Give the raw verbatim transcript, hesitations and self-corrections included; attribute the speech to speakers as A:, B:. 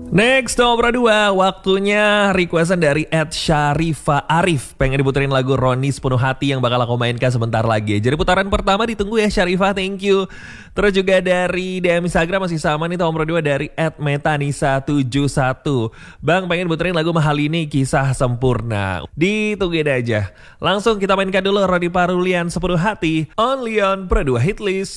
A: Next nomor dua, waktunya requestan dari Ed Syarifa Arif. Pengen diputerin lagu Roni Sepenuh Hati yang bakal aku mainkan sebentar lagi. Jadi putaran pertama ditunggu ya Syarifa, thank you. Terus juga dari D M Instagram masih sama nih, nomor dua dari Ed Metanisa tujuh satu. Bang, pengen diputerin lagu Mahal Ini Kisah Sempurna. Ditungguin aja. Langsung kita mainkan dulu Roni Parulian Sepenuh Hati, only on Pro dua Hit List.